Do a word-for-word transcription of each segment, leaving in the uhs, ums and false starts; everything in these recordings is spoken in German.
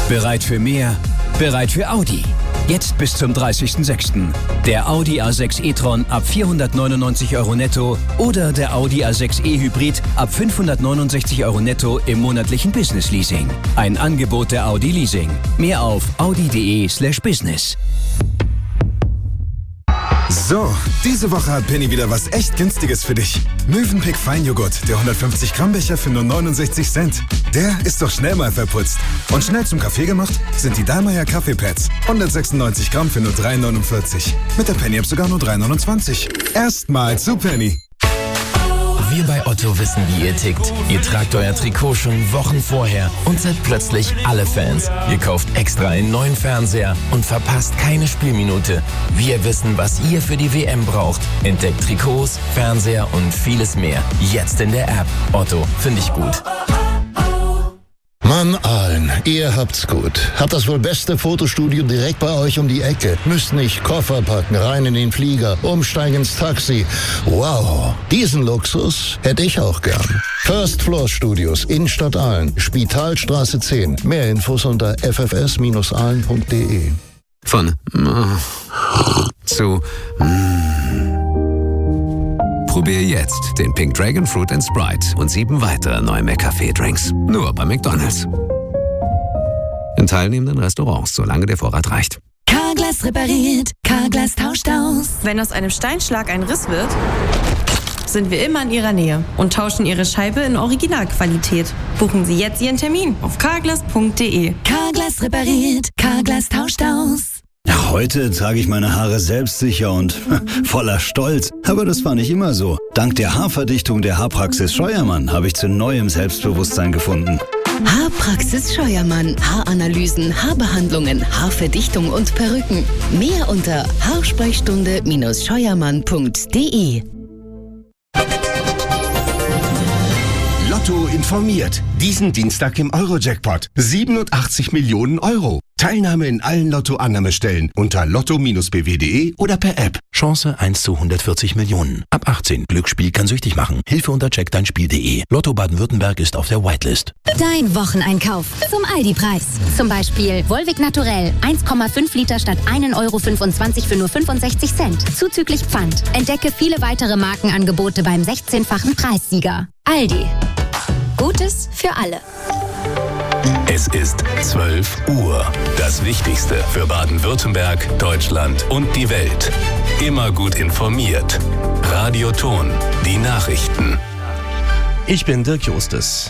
Bereit für mehr? Bereit für Audi? Jetzt bis zum dreißigsten sechsten Der Audi A sechs e-tron ab vierhundertneunundneunzig Euro netto oder der Audi A sechs e-Hybrid ab fünfhundertneunundsechzig Euro netto im monatlichen Business Leasing. Ein Angebot der Audi Leasing. Mehr auf audi.de slash business. So, diese Woche hat Penny wieder was echt Günstiges für dich. Mövenpick Feinjoghurt, der hundertfünfzig Gramm Becher für nur neunundsechzig Cent. Der ist doch schnell mal verputzt. Und schnell zum Kaffee gemacht sind die Dallmayr Kaffeepads. hundertsechsundneunzig Gramm für nur drei neunundvierzig. Mit der Penny-App sogar nur drei neunundzwanzig. Erstmal zu Penny. Wir bei Otto wissen, wie ihr tickt. Ihr tragt euer Trikot schon Wochen vorher und seid plötzlich alle Fans. Ihr kauft extra einen neuen Fernseher und verpasst keine Spielminute. Wir wissen, was ihr für die W M braucht. Entdeckt Trikots, Fernseher und vieles mehr. Jetzt in der App. Otto, finde ich gut. Mann, Aalen, ihr habt's gut. Habt das wohl beste Fotostudio direkt bei euch um die Ecke. Müsst nicht Koffer packen, rein in den Flieger, umsteigen ins Taxi. Wow, diesen Luxus hätte ich auch gern. First Floor Studios, Innenstadt Aalen, Spitalstraße zehn. Mehr Infos unter f f s Bindestrich aalen punkt d e. Von zu Probier jetzt den Pink Dragon Fruit and Sprite und sieben weitere neue McCafé-Drinks. Nur bei McDonald's. In teilnehmenden Restaurants, solange der Vorrat reicht. Carglass repariert, Carglass tauscht aus. Wenn aus einem Steinschlag ein Riss wird, sind wir immer in Ihrer Nähe und tauschen Ihre Scheibe in Originalqualität. Buchen Sie jetzt Ihren Termin auf carglass punkt d e. Carglass repariert, Carglass tauscht aus. Heute trage ich meine Haare selbstsicher und voller Stolz. Aber das war nicht immer so. Dank der Haarverdichtung der Haarpraxis Scheuermann habe ich zu neuem Selbstbewusstsein gefunden. Haarpraxis Scheuermann. Haaranalysen, Haarbehandlungen, Haarverdichtung und Perücken. Mehr unter haarsprechstunde Bindestrich scheuermann punkt d e. Lotto informiert. Diesen Dienstag im Euro-Jackpot. siebenundachtzig Millionen Euro. Teilnahme in allen Lotto-Annahmestellen unter lotto Bindestrich b w punkt d e oder per App. Chance eins zu hundertvierzig Millionen. Ab achtzehn. Glücksspiel kann süchtig machen. Hilfe unter check dein Spiel punkt d e. Lotto Baden-Württemberg ist auf der Whitelist. Dein Wocheneinkauf zum Aldi-Preis. Zum Beispiel Volvic Naturell eins Komma fünf Liter statt ein Euro fünfundzwanzig für nur fünfundsechzig Cent. Zuzüglich Pfand. Entdecke viele weitere Markenangebote beim sechzehnfachen Preissieger. Aldi. Gutes für alle. Es ist zwölf Uhr. Das Wichtigste für Baden-Württemberg, Deutschland und die Welt. Immer gut informiert. Radio Ton, die Nachrichten. Ich bin Dirk Justus.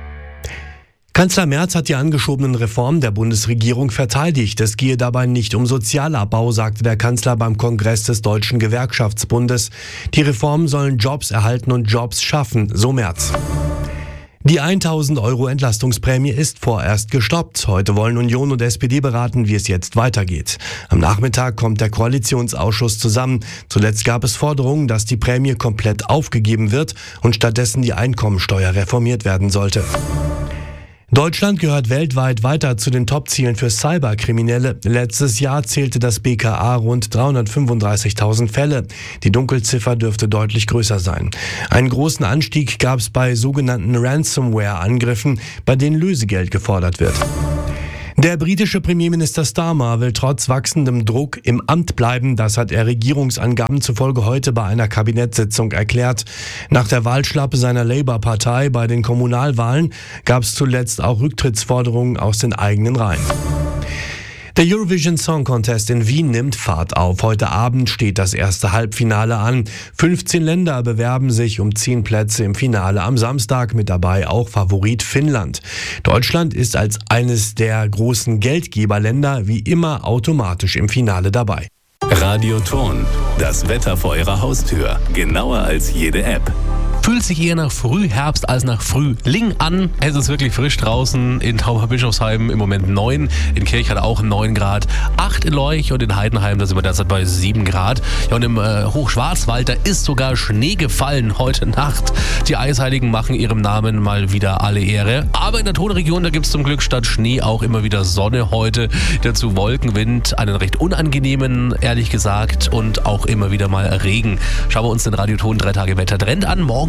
Kanzler Merz hat die angeschobenen Reformen der Bundesregierung verteidigt. Es gehe dabei nicht um Sozialabbau, sagte der Kanzler beim Kongress des Deutschen Gewerkschaftsbundes. Die Reformen sollen Jobs erhalten und Jobs schaffen, so Merz. Die tausend Euro Entlastungsprämie ist vorerst gestoppt. Heute wollen Union und S P D beraten, wie es jetzt weitergeht. Am Nachmittag kommt der Koalitionsausschuss zusammen. Zuletzt gab es Forderungen, dass die Prämie komplett aufgegeben wird und stattdessen die Einkommensteuer reformiert werden sollte. Deutschland gehört weltweit weiter zu den Top-Zielen für Cyberkriminelle. Letztes Jahr zählte das B K A rund dreihundertfünfunddreißigtausend Fälle. Die Dunkelziffer dürfte deutlich größer sein. Einen großen Anstieg gab es bei sogenannten Ransomware-Angriffen, bei denen Lösegeld gefordert wird. Der britische Premierminister Starmer will trotz wachsendem Druck im Amt bleiben. Das hat er Regierungsangaben zufolge heute bei einer Kabinettssitzung erklärt. Nach der Wahlschlappe seiner Labour-Partei bei den Kommunalwahlen gab es zuletzt auch Rücktrittsforderungen aus den eigenen Reihen. Der Eurovision Song Contest in Wien nimmt Fahrt auf. Heute Abend steht das erste Halbfinale an. fünfzehn Länder bewerben sich um zehn Plätze im Finale am Samstag, mit dabei auch Favorit Finnland. Deutschland ist als eines der großen Geldgeberländer wie immer automatisch im Finale dabei. Radio Ton, das Wetter vor Ihrer Haustür. Genauer als jede App. Fühlt sich eher nach Frühherbst als nach Frühling an. Es ist wirklich frisch draußen. In Tauberbischofsheim im Moment neun. In Kirchheim auch neun Grad. acht in Leuch und in Heidenheim, da sind wir derzeit bei sieben Grad. Ja, und im äh, Hochschwarzwald, da ist sogar Schnee gefallen heute Nacht. Die Eisheiligen machen ihrem Namen mal wieder alle Ehre. Aber in der Tonregion, da gibt es zum Glück statt Schnee auch immer wieder Sonne heute. Dazu Wolkenwind, einen recht unangenehmen, ehrlich gesagt, und auch immer wieder mal Regen. Schauen wir uns den Radioton drei Tage Wettertrend an. Morgen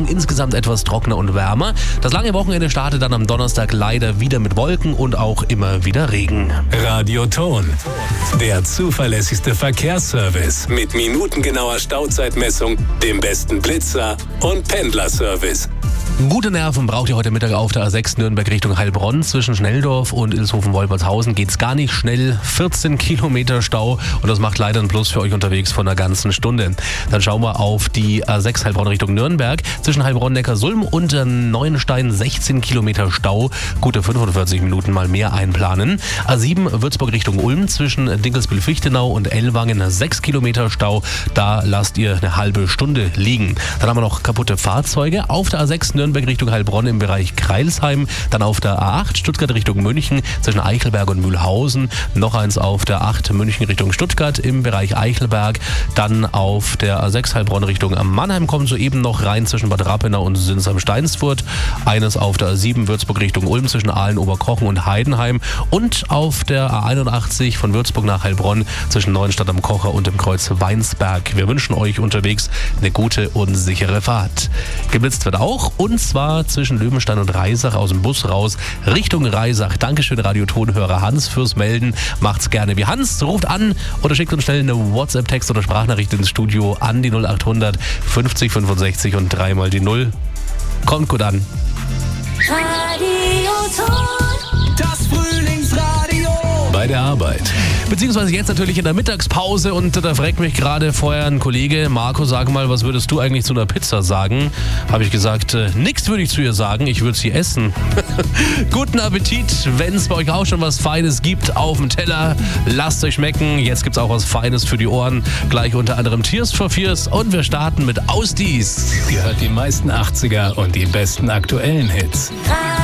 Morgen insgesamt etwas trockener und wärmer. Das lange Wochenende startet dann am Donnerstag leider wieder mit Wolken und auch immer wieder Regen. Radioton, der zuverlässigste Verkehrsservice mit minutengenauer Stauzeitmessung, dem besten Blitzer und Pendlerservice. Gute Nerven braucht ihr heute Mittag auf der A sechs Nürnberg Richtung Heilbronn. Zwischen Schnelldorf und Ilshofen-Wolpertshausen geht's gar nicht schnell. vierzehn Kilometer Stau und das macht leider einen Plus für euch unterwegs von einer ganzen Stunde. Dann schauen wir auf die A sechs Heilbronn Richtung Nürnberg. Zwischen Heilbronn-Neckarsulm und Neuenstein sechzehn Kilometer Stau. Gute fünfundvierzig Minuten mal mehr einplanen. A sieben Würzburg Richtung Ulm. Zwischen Dinkelsbühl-Fichtenau und Ellwangen sechs Kilometer Stau. Da lasst ihr eine halbe Stunde liegen. Dann haben wir noch kaputte Fahrzeuge. Auf der A sechs Nürnberg Richtung Heilbronn im Bereich Kreilsheim. Dann auf der A acht Stuttgart Richtung München zwischen Eichelberg und Mühlhausen. Noch eins auf der acht München Richtung Stuttgart im Bereich Eichelberg. Dann auf der A sechs Heilbronn Richtung Mannheim kommt soeben noch rein zwischen Bad Rappenau und Sinsheim-Steinsfurt. Eines auf der A sieben Würzburg Richtung Ulm zwischen Aalen, Oberkochen und Heidenheim. Und auf der A einundachtzig von Würzburg nach Heilbronn zwischen Neuenstadt am Kocher und dem Kreuz Weinsberg. Wir wünschen euch unterwegs eine gute und sichere Fahrt. Geblitzt wird auch, und zwar zwischen Löwenstein und Reisach aus dem Bus raus Richtung Reisach. Dankeschön, Radiotonhörer Hans, fürs Melden. Macht's gerne wie Hans. Ruft an oder schickt uns schnell eine WhatsApp-Text oder Sprachnachricht ins Studio an die null acht hundert fünfzig fünfundsechzig und dreimal die null. Kommt gut an. Radioton. Das Frühlingsradio. Bei der Arbeit. Beziehungsweise jetzt natürlich in der Mittagspause, und da fragt mich gerade vorher ein Kollege, Marco, sag mal, was würdest du eigentlich zu einer Pizza sagen? Habe ich gesagt, äh, nix würde ich zu ihr sagen, ich würde sie essen. Guten Appetit, wenn es bei euch auch schon was Feines gibt auf dem Teller, lasst euch schmecken. Jetzt gibt es auch was Feines für die Ohren, gleich unter anderem Tears for Fears, und wir starten mit Aus dies. Ihr hört die meisten achtziger und die besten aktuellen Hits.